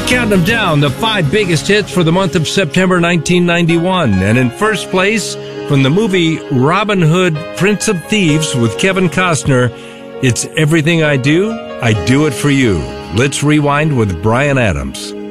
counting them down, the 5 biggest hits for the month of September 1991. And in first place, from the movie Robin Hood, Prince of Thieves with Kevin Costner, it's Everything I Do it for You. Let's rewind with Bryan Adams.